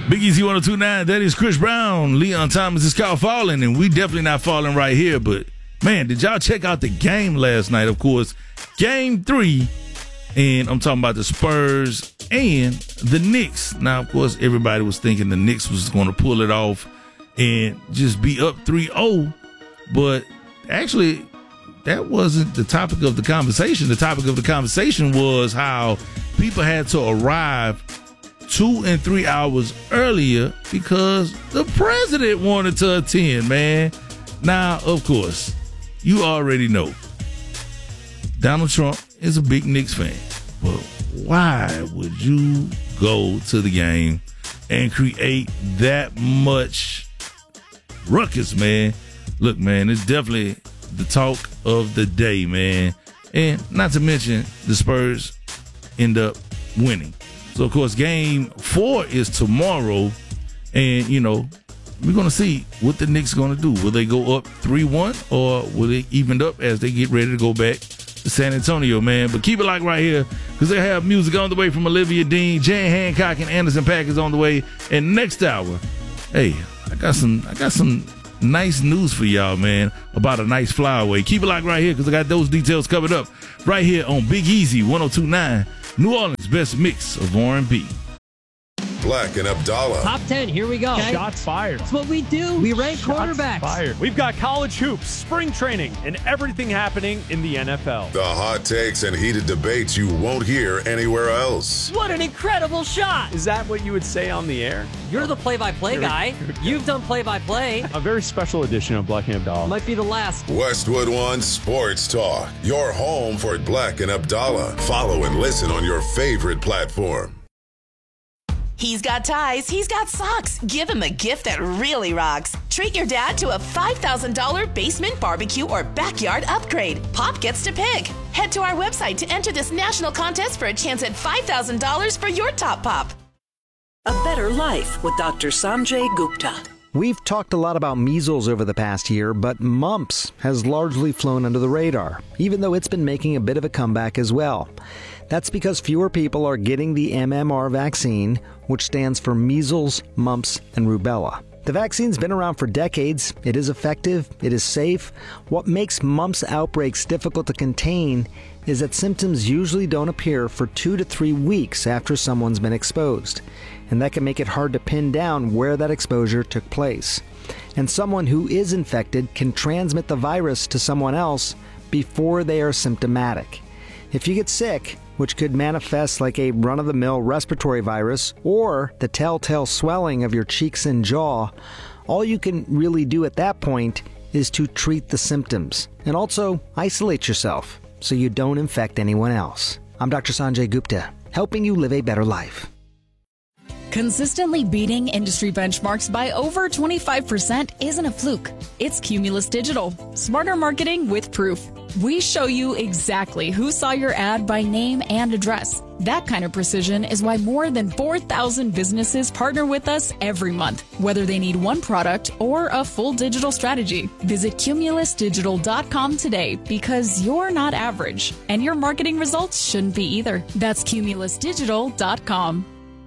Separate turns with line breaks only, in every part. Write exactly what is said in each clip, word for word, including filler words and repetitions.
Big Easy one oh two point nine, that is Chris Brown. Leon Thomas is called Falling, and we definitely not falling right here. But, man, did y'all check out the game last night? Of course, game three, and I'm talking about the Spurs and the Knicks. Now, of course, everybody was thinking the Knicks was going to pull it off and just be up three oh, but actually that wasn't the topic of the conversation. The topic of the conversation was how people had to arrive two and three hours earlier because the president wanted to attend, man. Now, of course, you already know Donald Trump is a big Knicks fan, but why would you go to the game and create that much ruckus, man? Look, man, it's definitely the talk of the day, man. And not to mention the Spurs end up winning. So, of course, game four is tomorrow. And, you know, we're going to see what the Knicks are going to do. Will they go up three one or will they even up as they get ready to go back to San Antonio, man? But keep it locked right here because they have music on the way from Olivia Dean, Jan Hancock, and Anderson .Paak is on the way. And next hour, hey, I got some, I got some nice news for y'all, man, about a nice flyaway. Keep it locked right here because I got those details covered up right here on Big Easy one oh two point nine, New Orleans' best mix of R and B.
Black and Abdallah.
Top ten, here we go.
Okay. Shots fired.
That's what we do. We rank
Shots
quarterbacks.
Fired. We've got college hoops, spring training, and everything happening in the N F L.
The hot takes and heated debates you won't hear anywhere else.
What an incredible shot.
Is that what you would say on the air?
You're the play-by-play guy. You've done play-by-play.
A very special edition of Black and Abdallah.
Might be the last.
Westwood One Sports Talk. Your home for Black and Abdallah. Follow and listen on your favorite platform.
He's got ties, he's got socks. Give him a gift that really rocks. Treat your dad to a five thousand dollars basement barbecue or backyard upgrade. Pop gets to pick. Head to our website to enter this national contest for a chance at five thousand dollars for your top pop.
A Better Life with Doctor Sanjay Gupta.
We've talked a lot about measles over the past year, but mumps has largely flown under the radar, even though it's been making a bit of a comeback as well. That's because fewer people are getting the M M R vaccine, which stands for measles, mumps, and rubella. The vaccine's been around for decades. It is effective. It is safe. What makes mumps outbreaks difficult to contain is that symptoms usually don't appear for two to three weeks after someone's been exposed. And that can make it hard to pin down where that exposure took place. And someone who is infected can transmit the virus to someone else before they are symptomatic. If you get sick, which could manifest like a run-of-the-mill respiratory virus or the telltale swelling of your cheeks and jaw, all you can really do at that point is to treat the symptoms and also isolate yourself so you don't infect anyone else. I'm Doctor Sanjay Gupta, helping you live a better life.
Consistently beating industry benchmarks by over twenty-five percent isn't a fluke. It's Cumulus Digital. Smarter marketing with proof. We show you exactly who saw your ad by name and address. That kind of precision is why more than four thousand businesses partner with us every month, whether they need one product or a full digital strategy. Visit cumulus digital dot com today because you're not average, and your marketing results shouldn't be either. That's cumulus digital dot com.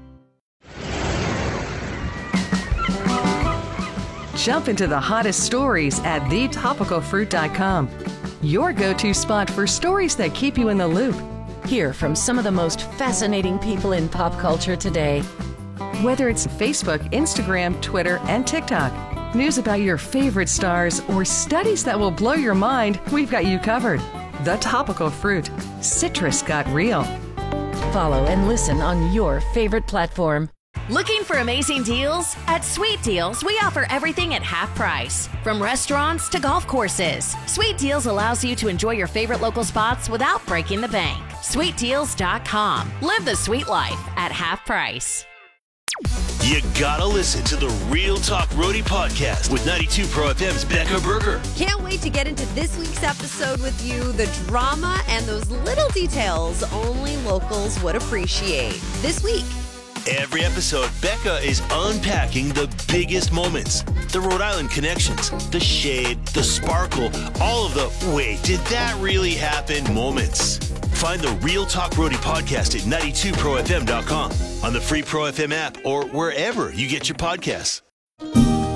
Jump into the hottest stories at the topical fruit dot com. Your go-to spot for stories that keep you in the loop.
Hear from some of the most fascinating people in pop culture today.
Whether it's Facebook, Instagram, Twitter, and TikTok, news about your favorite stars, or studies that will blow your mind, we've got you covered. The Topical Fruit. Citrus got real.
Follow and listen on your favorite platform.
Looking for amazing deals? At Sweet Deals, we offer everything at half price. From restaurants to golf courses, Sweet Deals allows you to enjoy your favorite local spots without breaking the bank. sweet deals dot com. Live the sweet life at half price.
You gotta listen to the Real Talk Roadie podcast with ninety-two Pro F M's Becca Berger.
Can't wait to get into this week's episode with you. The drama and those little details only locals would appreciate. This week,
every episode, Becca is unpacking the biggest moments, the Rhode Island connections, the shade, the sparkle, all of the wait, did that really happen moments. Find the Real Talk Roadie podcast at ninety-two pro f m dot com. on the free Pro F M app or wherever you get your podcasts.